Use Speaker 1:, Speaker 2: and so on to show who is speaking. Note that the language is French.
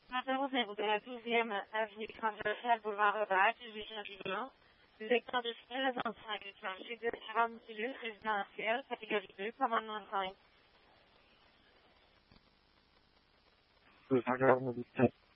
Speaker 1: Intervenez de la 12e avenue transversale boulevard Robert, division du Blanc. Directeur de 25 étranger de 40 cellules résidentielles, catégorie 2, commandement 5.
Speaker 2: 247.